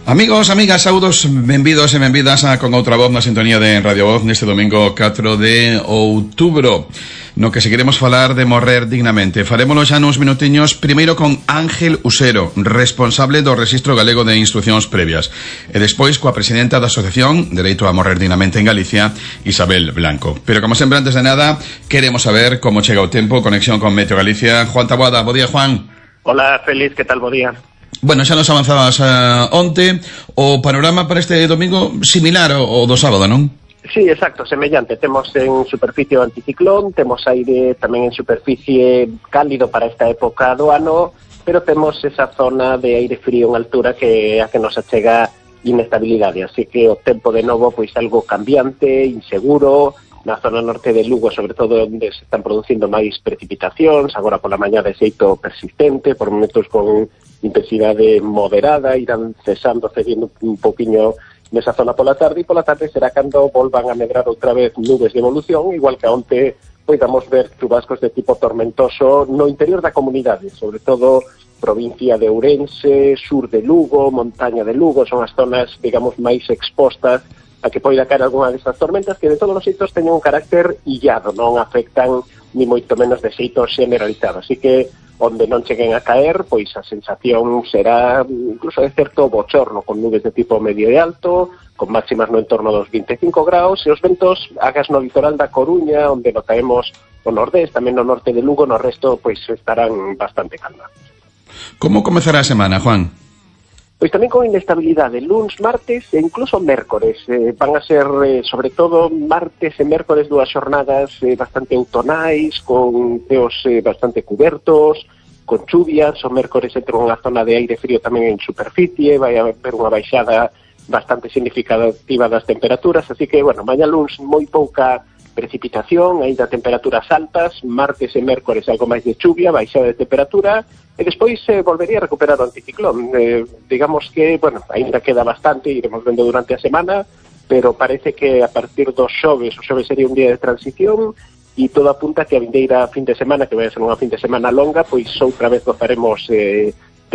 Amigos, amigas, saudos, benvidos e benvidas con outra voz na sintonía de Radio Voz neste domingo 4 de outubro, no que seguiremos falar de morrer dignamente. Farémolo xa nuns minutiños, primeiro con Ángel Usero, responsable do Rexistro Galego de Instruccións Previas, e despois coa presidenta da Asociación Dereito a Morrer Dignamente en Galicia, Isabel Blanco. Pero como sempre, antes de nada, queremos saber como chega o tempo, conexión con Meteo Galicia. Juan Taboada, bo día, Juan. Hola, Félix, que tal, bo día? Bueno, xa nos avanzabas onte. O panorama para este domingo similar ao do sábado, non? Sí, exacto, semellante. Temos en superficie o anticiclón, temos aire tamén en superficie cálido para esta época do ano, pero temos esa zona de aire frío en altura que a que nos achega inestabilidade. Así que o tempo de novo pois algo cambiante, inseguro, na zona norte de Lugo, sobre todo onde se están producindo máis precipitacións, agora pola mañá de xeito persistente, por momentos con intensidade moderada, irán cedindo un poquinho nesa zona pola tarde, e pola tarde será cando volvan a medrar outra vez nubes de evolución, igual que onte podamos ver chubascos de tipo tormentoso no interior da comunidade, sobre todo provincia de Ourense, sur de Lugo, montaña de Lugo, son as zonas, digamos, máis expostas a que poida caer algunha destas tormentas que de todos os xeitos teñen un carácter illado, non afectan ni moito menos de xeito generalizado, así que onde non cheguen a caer, pois a sensación será incluso de certo bochorno, con nubes de tipo medio e alto, con máximas no entorno dos 25 graus, e os ventos agas no litoral da Coruña, onde notaremos o nordés, tamén no norte de Lugo, no resto pois estarán bastante calmados. Como comezará a semana, Juan? Pois tamén con inestabilidade, luns, martes e incluso mércores. Van a ser, sobre todo, martes e mércores dúas xornadas bastante outonais, con teos bastante cubertos, con chuvias. O mércores entre unha zona de aire frío tamén en superficie, vai haber unha baixada bastante significativa das temperaturas, así que, bueno, mañá luns moi pouca precipitación, ainda temperaturas altas, martes e mércores algo máis de chuvia, baixada de temperatura, e despois volvería a recuperar o anticiclón. Digamos que, bueno, ainda queda bastante, iremos vendo durante a semana, pero parece que a partir dos xoves, o xoves sería un día de transición, e todo apunta que a vindeira fin de semana, que vai a ser unha fin de semana longa, pois outra vez gozaremos de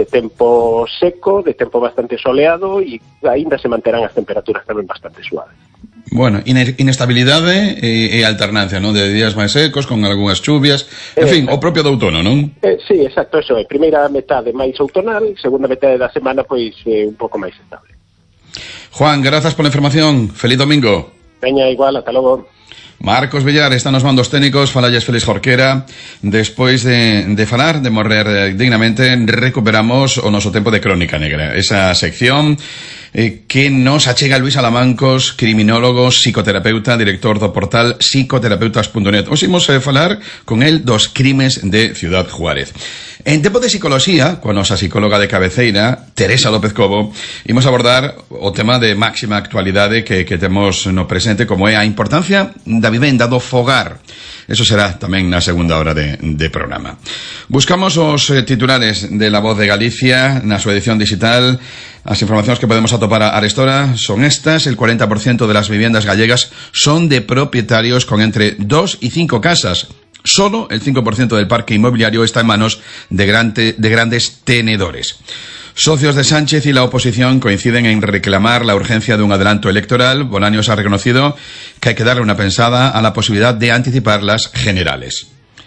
tempo seco, de tempo bastante soleado, e ainda se manterán as temperaturas tamén bastante suaves. Bueno, inestabilidade e alternancia, non? De días máis secos, con algunhas chuvias, en fin, o propio do outono, non? Sí, exacto, eso é. Primeira metade máis outonal, segunda metade da semana, pois, un pouco máis estable. Juan, grazas pola información. Feliz domingo. Veña, igual, ata logo. Marcos Villar está nos mandos técnicos, falalles Félix Jorquera. Despois de falar, de morrer dignamente, recuperamos o noso tempo de Crónica Negra, esa sección que nos achega Luis Alamancos, criminólogo, psicoterapeuta, director do portal psicoterapeutas.net. Hoxe imos falar con el dos crimes de Ciudad Juárez. En tempo de psicoloxía, coa nosa psicóloga de cabeceira, Teresa López Cobo, imos abordar o tema de máxima actualidade que temos no presente, como é a importancia da vivenda, do fogar. Eso será tamén na segunda hora de programa. Buscamos os titulares de La Voz de Galicia na súa edición digital. As informacións que podemos atopar a arestora son estas: el 40% de las viviendas gallegas son de propietarios con entre 2 y 5 casas. Solo el 5% del parque inmobiliario está en manos de grandes tenedores. Socios de Sánchez y la oposición coinciden en reclamar la urgencia de un adelanto electoral. Bolaños ha reconocido que hay que darle una pensada a la posibilidad de anticipar las generales.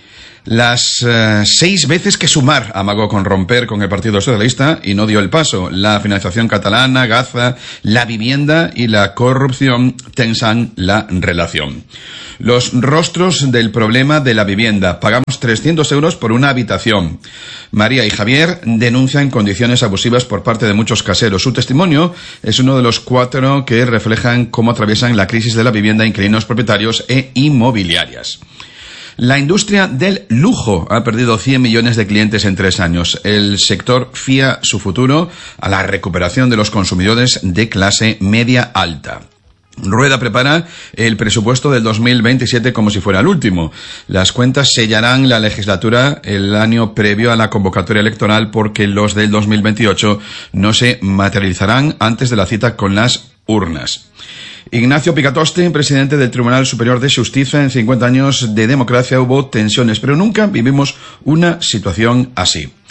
Las 6 veces que Sumar amagó con romper con el Partido Socialista y no dio el paso. La financiación catalana, Gaza, la vivienda y la corrupción tensan la relación. Los rostros del problema de la vivienda. Pagamos 300 euros por una habitación. María y Javier denuncian condiciones abusivas por parte de muchos caseros. Su testimonio es uno de los 4 que reflejan cómo atraviesan la crisis de la vivienda inquilinos propietarios e inmobiliarias. La industria del lujo ha perdido 100 millones de clientes en 3 años. El sector fía su futuro a la recuperación de los consumidores de clase media alta. Rueda prepara el presupuesto del 2027 como si fuera el último. Las cuentas sellarán la legislatura el año previo a la convocatoria electoral, porque los del 2028 no se materializarán antes de la cita con las urnas. Ignacio Picatoste, presidente del Tribunal Superior de Justicia. En 50 años de democracia hubo tensiones, pero nunca vivimos una situación así.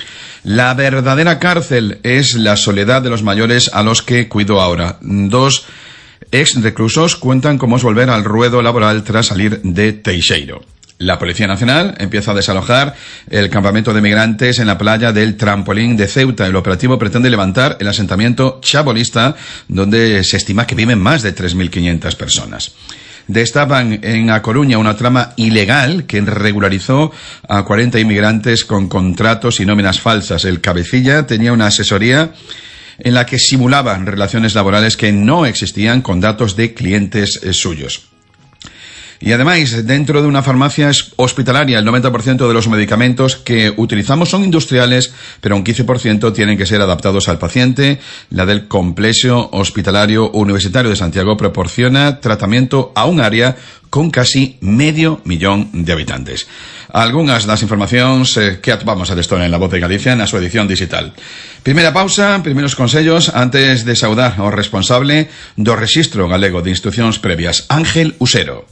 La verdadera cárcel es la soledad de los mayores a los que cuido ahora. 2 ex reclusos cuentan cómo es volver al ruedo laboral tras salir de Teixeiro. La Policía Nacional empieza a desalojar el campamento de migrantes en la playa del Trampolín de Ceuta. El operativo pretende levantar el asentamiento chabolista, donde se estima que viven más de 3.500 personas. Destapan en A Coruña una trama ilegal que regularizó a 40 inmigrantes con contratos y nóminas falsas. El cabecilla tenía una asesoría en la que simulaban relaciones laborales que no existían con datos de clientes suyos. Y además, dentro de una farmacia hospitalaria, el 90% de los medicamentos que utilizamos son industriales, pero un 15% tienen que ser adaptados al paciente. La del Complejo Hospitalario Universitario de Santiago proporciona tratamiento a un área con casi 500.000 de habitantes. Algunas das informacións que atopamos a Estona en La Voz de Galicia na súa edición digital. Primeira pausa, primeiros consellos antes de saudar ao responsable do Rexistro Galego de Instruccións Previas, Ángel Usero.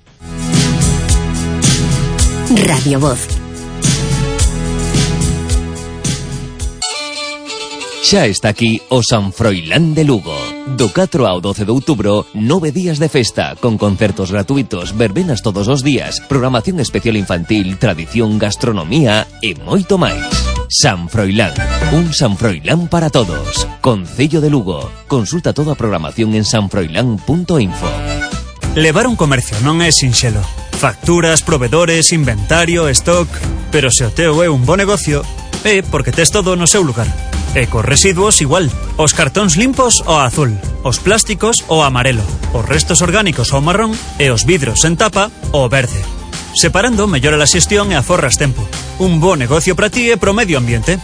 Radio Voz. Xa está aquí o San Froilán de Lugo. Do 4 ao 12 de outubro, 9 días de festa, con concertos gratuitos, verbenas todos os días, programación especial infantil, tradición, gastronomía e moito máis. San Froilán, un San Froilán para todos. Concello de Lugo. Consulta toda a programación en sanfroilán.info. Levar un comercio non é sinxelo. Facturas, provedores, inventario, stock... Pero se o teu é un bo negocio, é porque tes todo no seu lugar. E cos residuos igual. Os cartóns limpos ao azul, os plásticos ao amarelo, os restos orgánicos ao marrón e os vidros en tapa ao verde. Separando mellora a xestión e aforras tempo. Un bo negocio para ti e pro medio ambiente.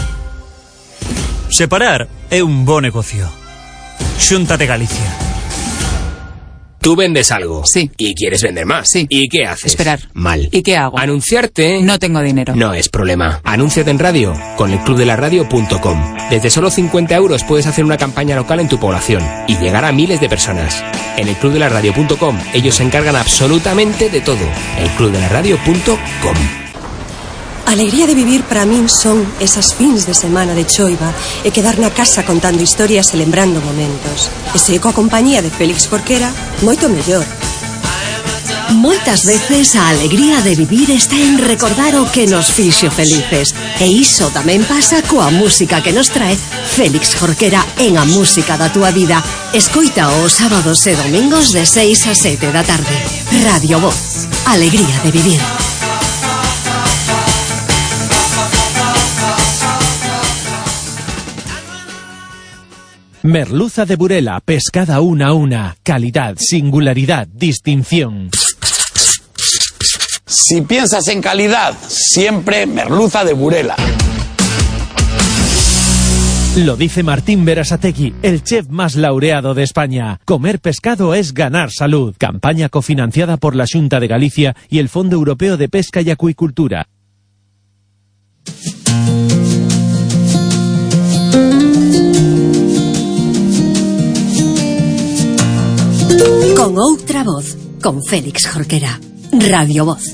Separar é un bo negocio. Xunta de Galicia. Tú vendes algo. Sí. Y quieres vender más. Sí. ¿Y qué haces? Esperar. Mal. ¿Y qué hago? Anunciarte. No tengo dinero. No es problema. Anúnciate en radio con elclubdelaradio.com. Desde solo 50 € puedes hacer una campaña local en tu población y llegar a miles de personas. En elclubdelaradio.com ellos se encargan absolutamente de todo. elclubdelaradio.com. Alegría de vivir para min son esas fins de semana de choiva e quedar na casa contando historias e lembrando momentos. E se coa compañía de Félix Jorquera, moito mellor. Moitas veces a alegría de vivir está en recordar o que nos fixo felices. E iso tamén pasa coa música que nos trae Félix Jorquera en A Música da Túa Vida. Escoita os sábados e domingos de 6 a 7 da tarde. Radio Voz. Alegría de vivir. Merluza de Burela, pescada una a una, calidad, singularidad, distinción. Si piensas en calidad, siempre merluza de Burela. Lo dice Martín Berasategui, el chef más laureado de España. Comer pescado es ganar salud. Campaña cofinanciada por la Xunta de Galicia y el Fondo Europeo de Pesca y Acuicultura. Con outra voz, con Félix Jorquera. Radio Voz.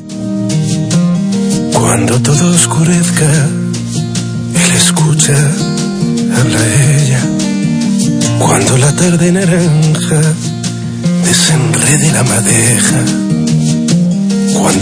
Cuando todo oscurezca, él escucha, habla ella. Cuando la tarde naranja desenrede la madeja. Cuando